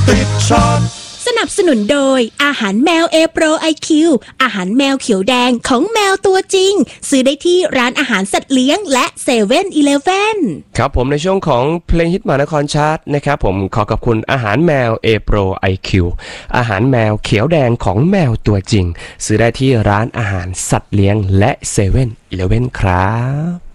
ติดชาร์ตสนับสนุนโดยอาหารแมว A Pro IQ อาหารแมวเขียวแดงของแมวตัวจริงซื้อได้ที่ร้านอาหารสัตว์เลี้ยงและ7-Eleven ครับผมในช่วงของเพลงฮิตมหานครชาร์ตนะครับผมขอขอบคุณอาหารแมว A Pro IQ อาหารแมวเขียวแดงของแมวตัวจริงซื้อได้ที่ร้านอาหารสัตว์เลี้ยงและ7-Eleven ครับ